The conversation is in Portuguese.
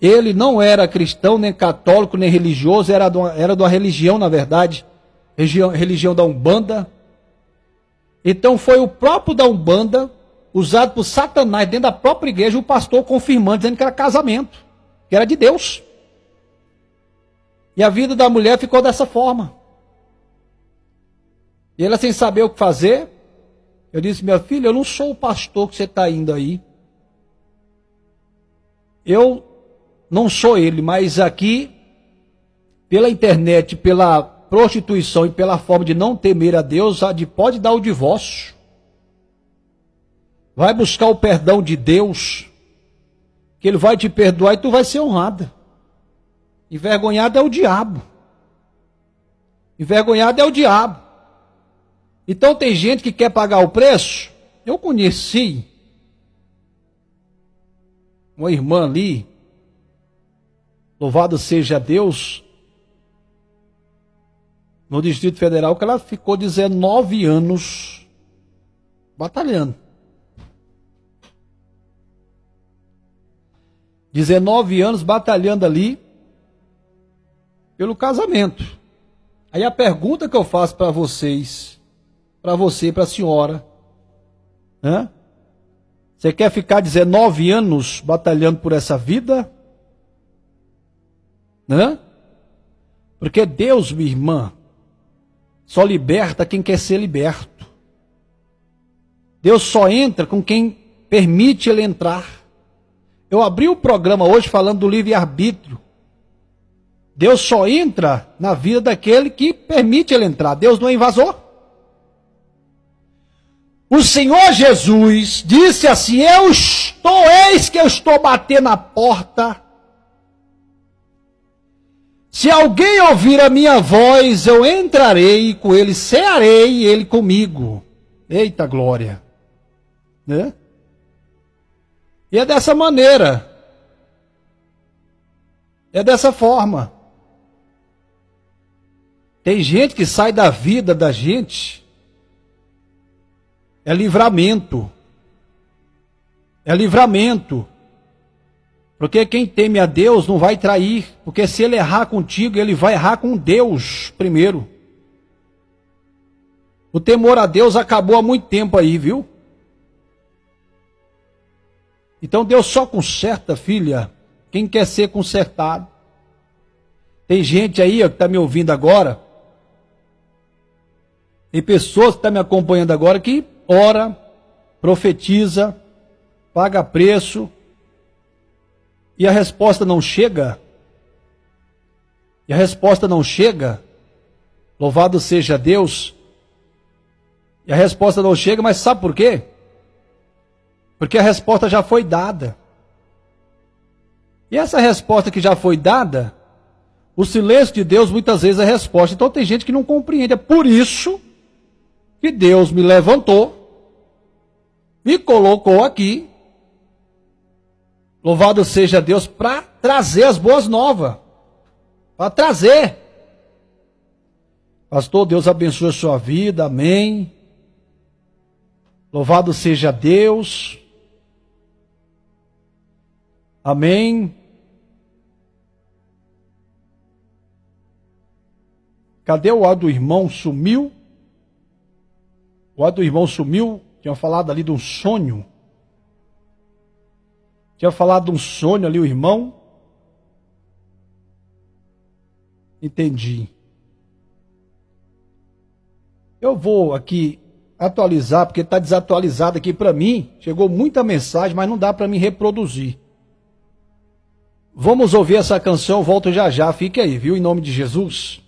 Ele não era cristão, nem católico, nem religioso, era de uma religião, na verdade, religião da Umbanda. Então foi o próprio da Umbanda, usado por Satanás dentro da própria igreja, o pastor confirmando, dizendo que era casamento, que era de Deus. E a vida da mulher ficou dessa forma. E ela, sem saber o que fazer, eu disse: minha filha, eu não sou o pastor que você está indo aí. Eu não sou ele, mas aqui, pela internet, pela prostituição e pela forma de não temer a Deus, pode dar o divórcio. Vai buscar o perdão de Deus, que Ele vai te perdoar e tu vai ser honrada. Envergonhado é o diabo. Envergonhado é o diabo. Então tem gente que quer pagar o preço. Eu conheci uma irmã ali, louvado seja Deus, no Distrito Federal, que ela ficou 19 anos batalhando. 19 anos batalhando ali pelo casamento. Aí a pergunta que eu faço para vocês, para você e para a senhora, né? Você quer ficar 19 anos batalhando por essa vida? Né? Porque Deus, minha irmã, só liberta quem quer ser liberto. Deus só entra com quem permite Ele entrar. Eu abri o programa hoje falando do livre-arbítrio. Deus só entra na vida daquele que permite Ele entrar. Deus não é invasor. O Senhor Jesus disse assim: eis que eu estou batendo na porta. Se alguém ouvir a minha voz, eu entrarei com ele, cearei e ele comigo. Eita glória! Né? E é dessa maneira. É dessa forma. Tem gente que sai da vida da gente. É livramento. É livramento. Porque quem teme a Deus não vai trair. Porque se ele errar contigo, ele vai errar com Deus primeiro. O temor a Deus acabou há muito tempo aí, viu? Então Deus só conserta, filha, quem quer ser consertado. Tem gente aí ó, que está me ouvindo agora. Tem pessoas que estão me acompanhando agora que ora, profetiza, paga preço. E a resposta não chega. E a resposta não chega. Louvado seja Deus. E a resposta não chega, mas sabe por quê? Porque a resposta já foi dada. E essa resposta que já foi dada, o silêncio de Deus muitas vezes é resposta. Então tem gente que não compreende. É por isso que Deus me levantou, me colocou aqui, louvado seja Deus, para trazer as boas novas. Para trazer. Pastor, Deus abençoe a sua vida, amém. Louvado seja Deus. Amém. Cadê o ar do irmão? Sumiu? O ar do irmão sumiu. Tinha falado ali de um sonho. Tinha falado de um sonho ali o irmão. Entendi. Eu vou aqui atualizar, porque está desatualizado aqui para mim. Chegou muita mensagem, mas não dá para mim reproduzir. Vamos ouvir essa canção, volto já já. Fique aí, viu? Em nome de Jesus.